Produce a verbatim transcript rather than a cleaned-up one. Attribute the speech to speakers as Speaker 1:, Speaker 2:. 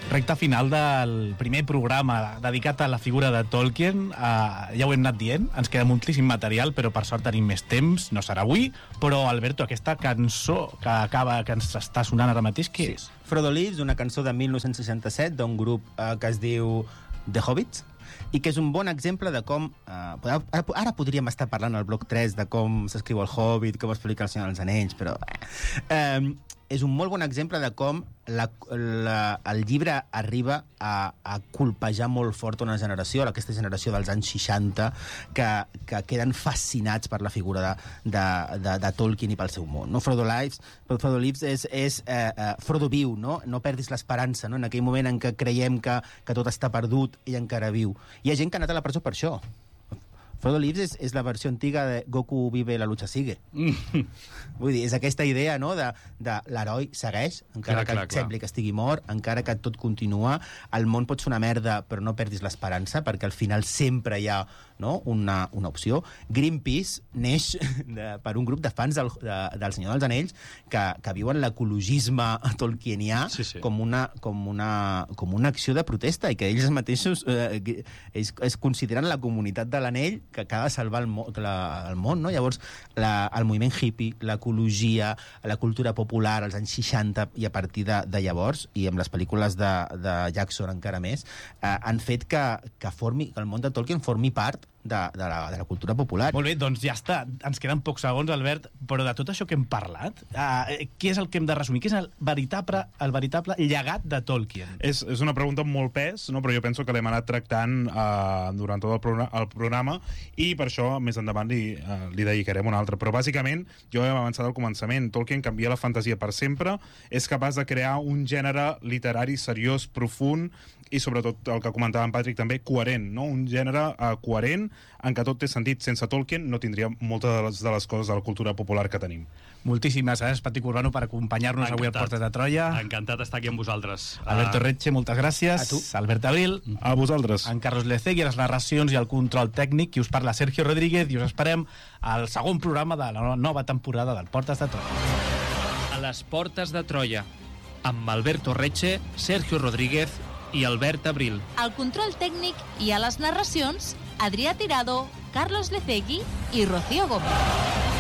Speaker 1: Recte final del primer programa dedicat a la figura de Tolkien. Uh, ja ho hem anat dient, ens queda moltíssim material, però per sort tenim més temps, no serà avui, però Alberto, aquesta cançó que acaba, que ens està sonant ara mateix, què és?
Speaker 2: Frodo Leaves, una cançó de mil nou-cents seixanta-set d'un grup uh, que es diu The Hobbits, i que és un bon exemple de com... Uh, ara, ara podríem estar parlant al bloc tres de com s'escriu el Hobbit, com es publica el Senyor dels Anells, però... Uh, és un molt bon exemple de com la, la, el llibre arriba a, a colpejar molt fort una generació, aquesta generació dels anys seixanta, que, que queden fascinats per la figura de, de, de, de Tolkien i pel seu món. No? Frodo Leaves, Frodo Leaves és, és eh, eh, Frodo viu, no? No perdis l'esperança, no? En aquell moment en què creiem que, que tot està perdut, ell encara viu. Hi ha gent que ha anat a la presó per això. Frodo Leaves és, és la versió antiga de Goku vive, la lucha sigue. Mm. Vull dir, és aquesta idea, no?, de, de l'heroi segueix, encara clar, que clar, sembli clar. que estigui mort, encara que tot continua, el món pot ser una merda, però no perdis l'esperança, perquè al final sempre hi ha, no?, una, una opció. Greenpeace neix de, per un grup de fans del, de, del Senyor dels Anells que, que viuen l'ecologisme tolkienià sí, sí. Com, una, com, una, com una acció de protesta, i que ells mateixos eh, ells es consideren la comunitat de l'anell que acaba de salvar el, mo la, el món, no? Llavors, la, el moviment hippie, l'ecologia, la cultura popular als anys seixanta i a partir de, de llavors, i amb les pel·lícules de, de Jackson encara més, eh, han fet que, que, formi, que el món de Tolkien formi part de, de, la, de la cultura popular.
Speaker 1: Molt bé, doncs ja està. Ens queden pocs segons, Albert, però de tot això que hem parlat, eh, què és el que hem de resumir? Què és el veritable, el veritable llegat de Tolkien?
Speaker 3: És, és una pregunta amb molt pes, no? Però jo penso que l'hem anat tractant eh, durant tot el, programa, el programa, i per això més endavant li, eh, li dedicarem un altre. Però bàsicament, jo hem avançat al començament, Tolkien canvia la fantasia per sempre, és capaç de crear un gènere literari seriós, profund, i sobretot el que comentava en Patrick també, coherent, no? Un gènere uh, coherent en què tot té sentit. Sense Tolkien no tindria moltes de les, de les coses de la cultura popular que tenim.
Speaker 1: Moltíssimes gràcies, Patrick Urbano, per acompanyar-nos Encantat. avui a Portes de Troia.
Speaker 4: Encantat d'estar aquí amb vosaltres.
Speaker 1: Alberto uh... Retxe, moltes gràcies.
Speaker 2: A tu.
Speaker 1: Albert Abril.
Speaker 3: A vosaltres.
Speaker 1: En Carlos Lecegui, a les narracions i el control tècnic, qui us parla Sergio Rodríguez, i us esperem al segon programa de la nova temporada del Portes de Troia.
Speaker 4: A les Portes de Troia, amb Alberto Retxe, Sergio Rodríguez i Albert Abril.
Speaker 5: Al control tècnic i a les narracions, Adrià Tirado, Carlos Lecegui i Rocío Gómez.